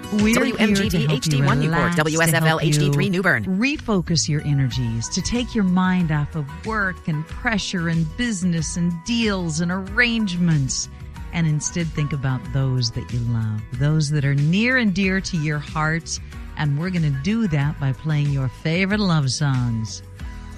We're WMGD here to help you HD1 Newport, relax, to WSFL help you HD3 New Bern. refocus your energies, to take your mind off of work and pressure and business and deals and arrangements, and instead think about those that you love, those that are near and dear to your hearts. And we're going to do that by playing your favorite love songs.